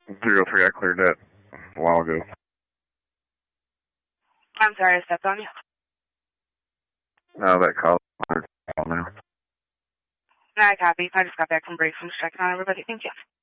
03, I cleared that a while ago. I'm sorry, I stepped on you. No, that call now. I copy. I just got back from break. I'm just checking on everybody. Thank you.